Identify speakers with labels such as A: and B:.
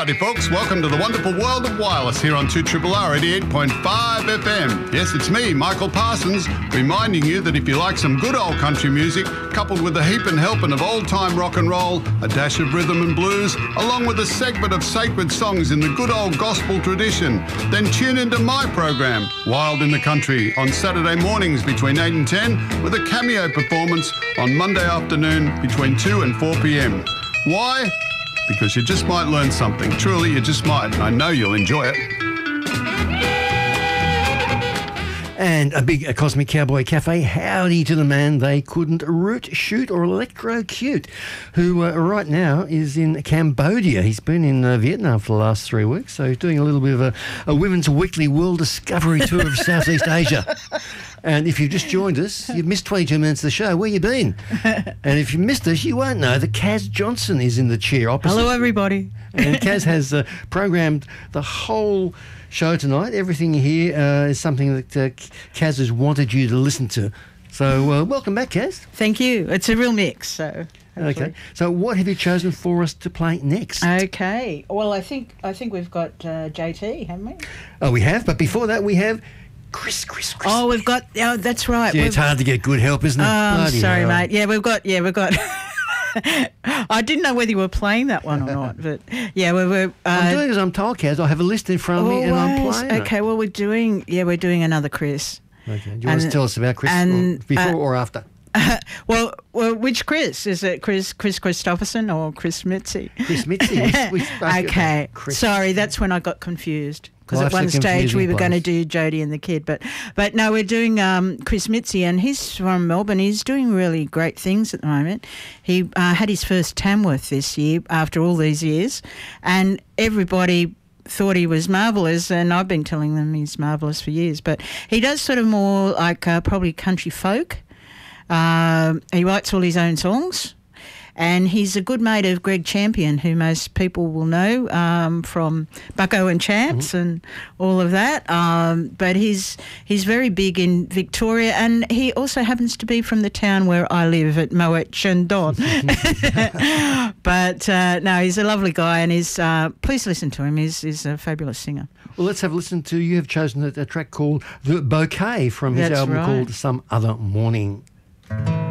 A: Howdy folks, welcome to the wonderful world of wireless here on 2RRR 88.5 FM. Yes, it's me, Michael Parsons, reminding you that if you like some good old country music, coupled with a heap and helping of old-time rock and roll, a dash of rhythm and blues, along with a segment of sacred songs in the good old gospel tradition, then tune into my program, Wild in the Country, on Saturday mornings between 8 and 10, with a cameo performance on Monday afternoon between 2 and 4 p.m. Why? Because you just might learn something. Truly, you just might. I know you'll enjoy it.
B: And a big Cosmic Cowboy Cafe, howdy to the man they couldn't root, shoot or electrocute, who right now is in Cambodia. He's been in Vietnam for the last 3 weeks, so he's doing a little bit of a Women's Weekly World Discovery Tour of Southeast Asia. And if you've just joined us, you've missed 22 minutes of the show. Where you been? And if you missed us, you won't know that Kaz Johnson is in the chair opposite.
C: Hello, everybody.
B: And Kaz has programmed the whole show tonight. Everything here is something that Kaz has wanted you to listen to. So welcome back, Kaz.
C: Thank you. It's a real mix. So hopefully.
B: Okay. So what have you chosen for us to play next?
C: Okay. Well, I think we've got JT, haven't we?
B: Oh, we have. But before that, we have Chris.
C: Oh, we've got. Oh, that's right.
B: Yeah, it's hard to get good help, isn't it?
C: I'm sorry, mate. Yeah, we've got. I didn't know whether you were playing that one or not, but yeah, we're.
B: I'm doing as I'm told, Kaz. I have a list in front of me, and I'm playing.
C: Okay, well, we're doing another Chris.
B: Okay. Do you want to tell us about Chris before or after?
C: Well, which Chris? Is it Chris Christopherson or Chris Mitzi?
B: Chris Mitzi.
C: Okay.
B: Chris.
C: Sorry, that's when I got confused. Because at one stage we were going to do Jodie and the Kid. But no, we're doing Chris Mitzi, and he's from Melbourne. He's doing really great things at the moment. He had his first Tamworth this year after all these years, and everybody thought he was marvellous, and I've been telling them he's marvellous for years. But he does sort of more like probably country folk. He writes all his own songs. And he's a good mate of Greg Champion, who most people will know from Bucko and Chance and all of that. But he's very big in Victoria, and he also happens to be from the town where I live at Moet Chandon. But no, he's a lovely guy, and please listen to him. He's a fabulous singer.
B: Well, let's have a listen to. You have chosen a track called The Bouquet from his album called Some Other Morning.